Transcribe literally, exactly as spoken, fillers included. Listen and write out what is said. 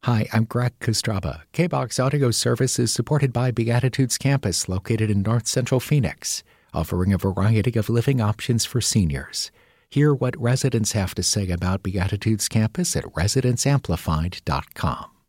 Hi, I'm Greg Kostraba. K-BOX Audio Service is supported by Beatitudes Campus, located in North Central Phoenix, offering a variety of living options for seniors. Hear what residents have to say about Beatitudes Campus at residents amplified dot com.